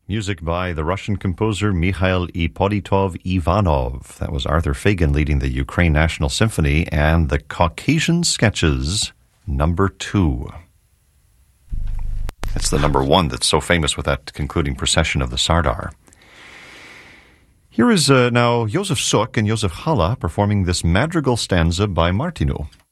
Music by the Russian composer Mikhail Ippolitov Ivanov. That was Arthur Fagan leading the Ukraine National Symphony and the Caucasian Sketches, number 2. It's the number 1 that's so famous with that concluding procession of the Sardar. Here is now Josef Suk and Josef Halla performing this madrigal stanza by Martinu.